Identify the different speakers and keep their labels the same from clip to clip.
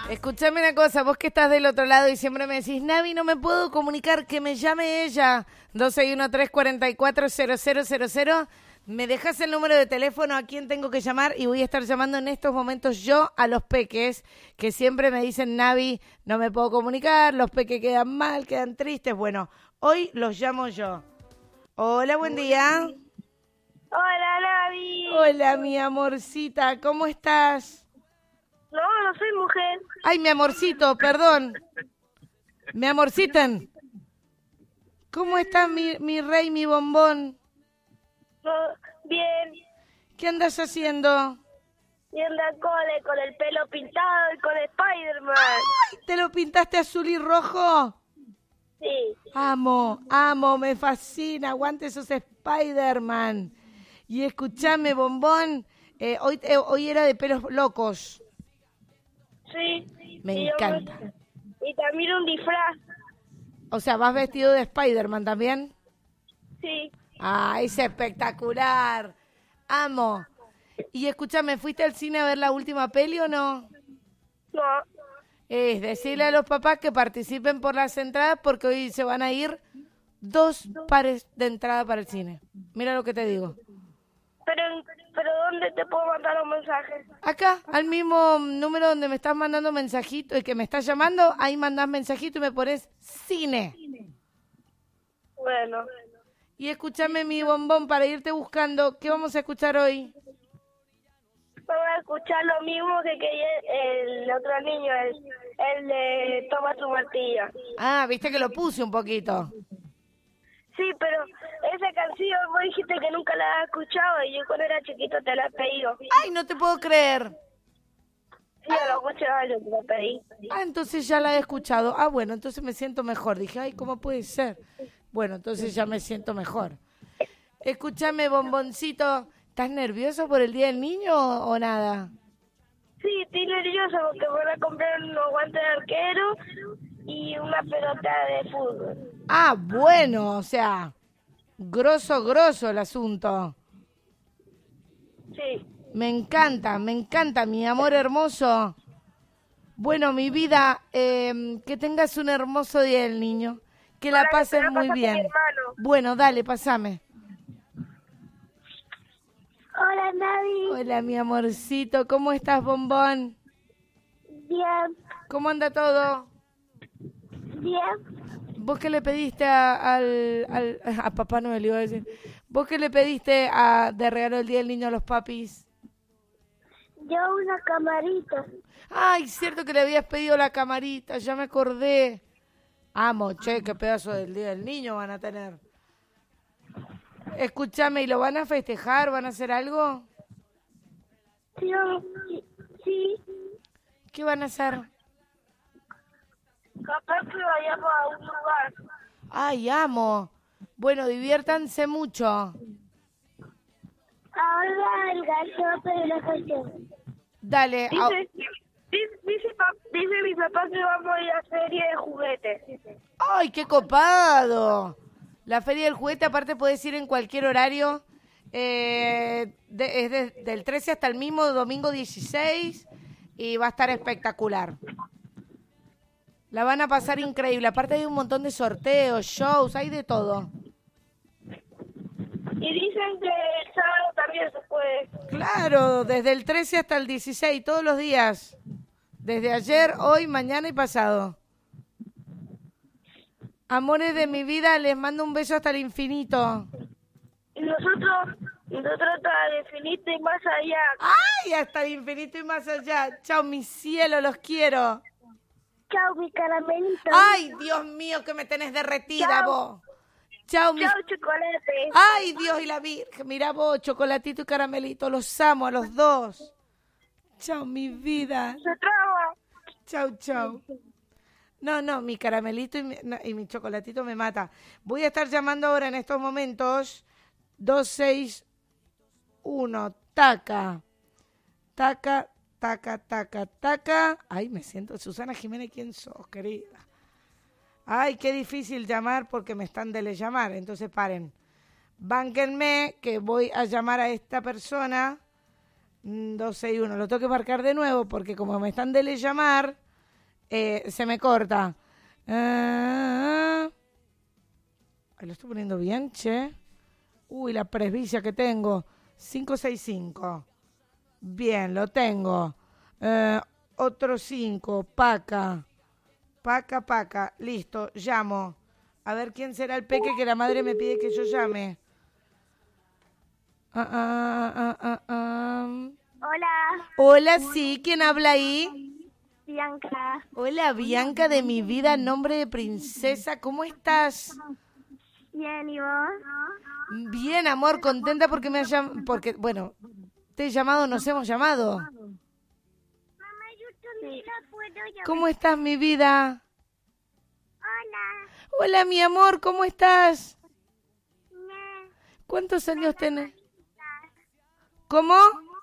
Speaker 1: Escuchame una cosa, vos que estás del otro lado y siempre me decís, Navi, no me puedo comunicar, que me llame ella. 261-344-0000. Me dejas el número de teléfono a quien tengo que llamar y voy a estar llamando en estos momentos yo a los peques que siempre me dicen, Navi, no me puedo comunicar, los peques quedan mal, quedan tristes. Bueno, hoy los llamo yo. Hola, buen día.
Speaker 2: Hola, Navi.
Speaker 1: Hola, mi amorcita, ¿cómo estás?
Speaker 2: No, no soy mujer.
Speaker 1: Ay, mi amorcito, perdón. Mi amorciten. ¿Cómo está mi rey, mi bombón?
Speaker 2: No, bien.
Speaker 1: ¿Qué andas haciendo?
Speaker 2: Y anda cole con el pelo pintado y con Spider-Man.
Speaker 1: ¡Ay! ¿Te lo pintaste azul y rojo?
Speaker 2: Sí.
Speaker 1: Amo, me fascina. Aguante esos Spider-Man. Y escúchame, bombón. Hoy era de pelos locos.
Speaker 2: Sí.
Speaker 1: Me
Speaker 2: y
Speaker 1: encanta.
Speaker 2: Y también un disfraz.
Speaker 1: O sea, ¿vas vestido de Spider-Man también?
Speaker 2: Sí.
Speaker 1: Ah, es espectacular. Amo. Y escúchame, ¿fuiste al cine a ver la última peli o no?
Speaker 2: No.
Speaker 1: Es decirle a los papás que participen por las entradas porque hoy se van a ir 2 pares de entrada para el cine. Mira lo que te digo.
Speaker 2: Pero ¿dónde te puedo mandar los mensajes?
Speaker 1: Acá, al mismo número donde me estás mandando mensajito y que me estás llamando, ahí mandás mensajito y me pones cine.
Speaker 2: Bueno.
Speaker 1: Y escúchame, mi bombón, para irte buscando, ¿qué vamos a escuchar hoy?
Speaker 2: Vamos a escuchar lo mismo que el otro niño, el de Toma tu martillo.
Speaker 1: Ah, viste que lo puse un poquito.
Speaker 2: Sí, pero esa canción vos dijiste que nunca la has escuchado y yo cuando era chiquito te la he pedido.
Speaker 1: Ay, no te puedo creer.
Speaker 2: Sí, a los 8 años te la pedí.
Speaker 1: Ah, entonces ya la he escuchado. Ah, bueno, entonces me siento mejor. Dije, ay, ¿cómo puede ser? Bueno, entonces ya me siento mejor. Escúchame, bomboncito, ¿estás nervioso por el Día del Niño o nada?
Speaker 2: Sí, estoy nerviosa porque voy a comprar unos guantes de arquero y una pelota de fútbol.
Speaker 1: Ah, bueno, o sea, grosso el asunto.
Speaker 2: Sí.
Speaker 1: Me encanta, mi amor hermoso. Bueno, mi vida, que tengas un hermoso Día del Niño. Que la pases muy bien. Bueno, dale, pasame.
Speaker 2: Hola, Navi.
Speaker 1: Hola, mi amorcito, ¿cómo estás, bombón?
Speaker 2: Bien.
Speaker 1: ¿Cómo anda todo?
Speaker 2: Bien.
Speaker 1: ¿Vos qué le pediste a Papá Noel, iba a decir? ¿Vos qué le pediste de regalo el Día del Niño a los papis?
Speaker 2: Yo una camarita.
Speaker 1: Ay, cierto que le habías pedido la camarita, ya me acordé. Amo, che, qué pedazo del Día del Niño van a tener. Escúchame, ¿y lo van a festejar? ¿Van a hacer algo?
Speaker 2: Sí. Sí.
Speaker 1: ¿Qué van a hacer?
Speaker 2: Capaz que vayamos a un lugar.
Speaker 1: Ay, amo. Bueno, diviértanse mucho.
Speaker 2: Ahora el gato va a pedir la canción.
Speaker 1: Dale.
Speaker 2: Dice mi papá que vamos a ir a feria de juguetes.
Speaker 1: ¡Ay, qué copado! La feria del juguete, aparte, podés ir en cualquier horario. Del 13 hasta el mismo domingo 16 y va a estar espectacular. La van a pasar increíble. Aparte hay un montón de sorteos, shows, hay de todo.
Speaker 2: Y dicen que el sábado también se puede.
Speaker 1: Claro, desde el 13 hasta el 16, todos los días. Desde ayer, hoy, mañana y pasado. Amores de mi vida, les mando un beso hasta el infinito.
Speaker 2: Y nosotros hasta el infinito y más allá.
Speaker 1: ¡Ay! Hasta el infinito y más allá. Chao, mi cielo, los quiero.
Speaker 2: Chao, mi caramelito.
Speaker 1: ¡Ay, Dios mío, que me tenés derretida,
Speaker 2: Chao.
Speaker 1: vos! Chao,
Speaker 2: Chao, chocolate.
Speaker 1: ¡Ay, Dios y la Virgen! Mirá vos, chocolatito y caramelito, los amo a los dos. Chao, mi vida.
Speaker 2: Se traba.
Speaker 1: Chau. No, mi caramelito y mi chocolatito me mata. Voy a estar llamando ahora en estos momentos 261, taca. Ay, me siento, Susana Jiménez, ¿quién sos, querida? Ay, qué difícil llamar porque me están de llamar, entonces paren. Bánquenme que voy a llamar a esta persona. 261, lo tengo que marcar de nuevo porque como me están de llamar, Se me corta. Ahí lo estoy poniendo bien, che. Uy, la presbicia que tengo. 565. Bien, lo tengo. Otro 5. Paca. Paca. Listo, llamo. A ver quién será el peque que la madre me pide que yo llame.
Speaker 2: Hola,
Speaker 1: Hola, sí, ¿quién habla ahí?
Speaker 2: Bianca.
Speaker 1: Hola, Bianca de mi vida, nombre de princesa, ¿cómo estás?
Speaker 2: Bien, ¿y vos?
Speaker 1: Bien, amor, contenta porque me has porque, bueno, te he llamado, nos hemos llamado.
Speaker 2: Mamá, yo también la puedo llamar.
Speaker 1: ¿Cómo estás, mi vida?
Speaker 2: Hola.
Speaker 1: Hola, mi amor, ¿cómo estás?
Speaker 2: Bien.
Speaker 1: ¿Cuántos años tenés? ¿Cómo?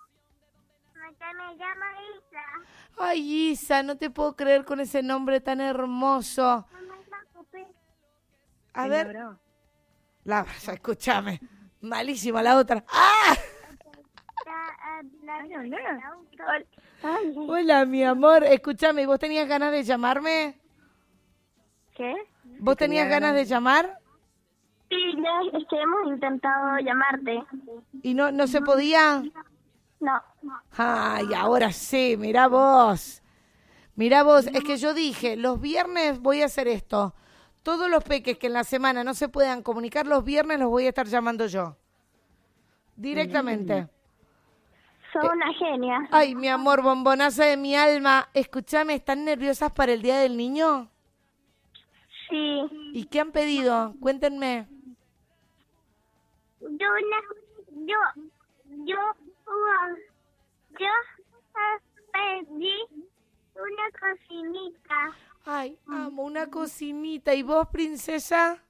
Speaker 2: Me llamo Isa.
Speaker 1: Ay, Isa, no te puedo creer con ese nombre tan hermoso.
Speaker 2: Mamá, la copé.
Speaker 1: A ver. Escúchame. Malísima la otra. ¡Ah! Hola, mi amor. Escúchame, ¿vos tenías ganas de llamarme?
Speaker 2: ¿Qué?
Speaker 1: ¿Vos tenías ganas de llamar?
Speaker 2: Sí, ya es que hemos intentado llamarte.
Speaker 1: ¿Y no se podía?
Speaker 2: No.
Speaker 1: Ay, ahora sí, mirá vos. Mirá vos, es que yo dije, los viernes voy a hacer esto. Todos los peques que en la semana no se puedan comunicar, los viernes los voy a estar llamando yo. Directamente.
Speaker 2: Sos una genia.
Speaker 1: Ay, mi amor, bombonaza de mi alma. Escúchame, ¿están nerviosas para el Día del Niño?
Speaker 2: Sí.
Speaker 1: ¿Y qué han pedido? Cuéntenme.
Speaker 2: Yo pedí una cocinita.
Speaker 1: Ay, amo una cocinita. ¿Y vos, princesa?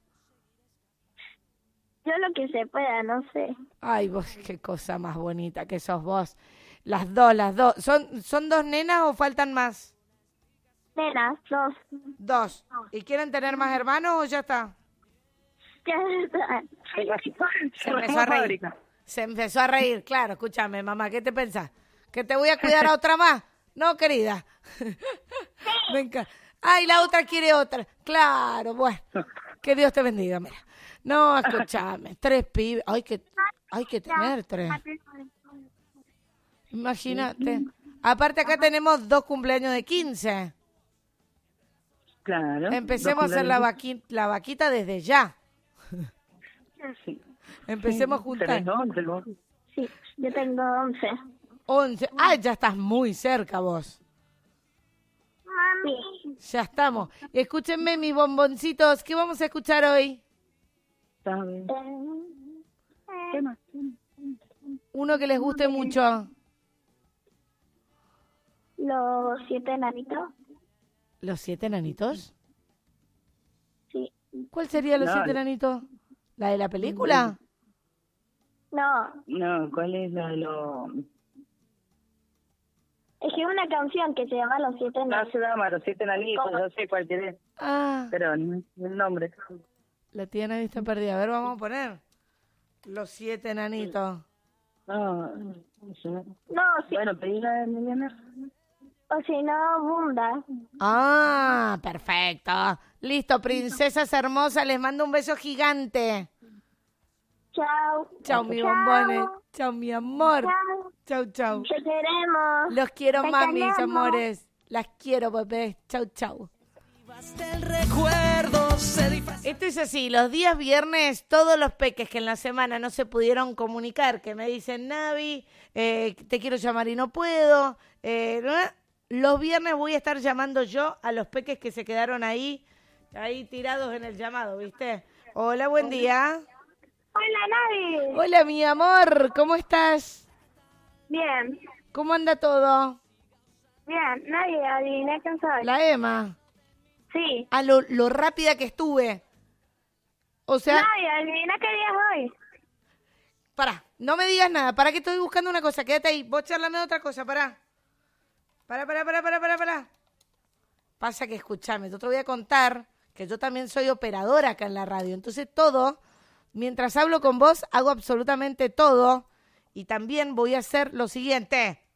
Speaker 2: Yo lo que se pueda, no sé.
Speaker 1: Ay, vos, qué cosa más bonita que sos vos. Las dos. ¿Son dos nenas o faltan más?
Speaker 2: Nenas, dos.
Speaker 1: Dos. ¿Y quieren tener más hermanos o ya está? Se empezó a reír. Se empezó a reír, claro. Escúchame, mamá, ¿qué te pensás? ¿Que te voy a cuidar a otra más? No, querida. Venga. Ay, la otra quiere otra. Claro, bueno. Que Dios te bendiga, mira. No, escúchame. 3 pibes. Hay que tener 3. Imagínate. Aparte acá tenemos 2 cumpleaños de 15.
Speaker 3: Claro.
Speaker 1: Empecemos a hacer la vaquita desde ya.
Speaker 3: Sí.
Speaker 1: Empecemos a juntar.
Speaker 3: ¿Tenés 11 vos?
Speaker 2: Sí, yo tengo 11.
Speaker 1: 11. Ay, ya estás muy cerca vos.
Speaker 2: Mami.
Speaker 1: Ya estamos. Escúchenme, mis bomboncitos. ¿Qué vamos a escuchar hoy?
Speaker 3: ¿Sabes? ¿Qué más?
Speaker 1: Uno que les guste mucho.
Speaker 2: Los 7 enanitos.
Speaker 1: ¿Los 7 enanitos?
Speaker 2: Sí.
Speaker 1: ¿Cuál sería los 7 enanitos? ¿La de la película?
Speaker 2: No,
Speaker 3: No, ¿cuál es la de los...?
Speaker 2: es que una canción que se llama Los 7
Speaker 3: No
Speaker 2: enanitos.
Speaker 3: se llama Los 7 enanitos, yo sé cuál querés,
Speaker 1: Ah,
Speaker 3: pero no es el nombre.
Speaker 1: la tía Nadie está perdida. A ver, vamos a poner. Los 7 enanitos.
Speaker 3: No, no.
Speaker 2: No, sí,
Speaker 3: Bueno, pedí la de Milena.
Speaker 2: o si no, Bunda.
Speaker 1: Ah, perfecto. Listo, princesas hermosas. Les mando un beso gigante.
Speaker 2: Chao.
Speaker 1: Chao, mi bombones. Chao, mi amor.
Speaker 2: Chao.
Speaker 1: Chau.
Speaker 2: Te queremos.
Speaker 1: Los quiero
Speaker 2: Te
Speaker 1: más, mis
Speaker 2: queremos.
Speaker 1: amores. Las quiero, bebés. Chau. Esto es así, los días viernes, todos los peques que en la semana no se pudieron comunicar, que me dicen, Navi, te quiero llamar y no puedo. Los viernes voy a estar llamando yo a los peques que se quedaron ahí tirados en el llamado, ¿viste? Hola, buen día.
Speaker 2: Hola, Navi.
Speaker 1: Hola, mi amor, ¿cómo estás?
Speaker 2: Bien.
Speaker 1: ¿Cómo anda todo?
Speaker 2: Bien. Navi, adiviné quién soy.
Speaker 1: La Emma.
Speaker 2: Sí.
Speaker 1: A lo rápida que estuve. O sea,
Speaker 2: Navi, adivina qué día es hoy.
Speaker 1: pará, no me digas nada, para que estoy buscando una cosa, quédate ahí, vos charlame de otra cosa, pará. Pará. Pasa que escúchame, yo te voy a contar que yo también soy operadora acá en la radio, entonces todo, mientras hablo con vos, hago absolutamente todo y también voy a hacer lo siguiente.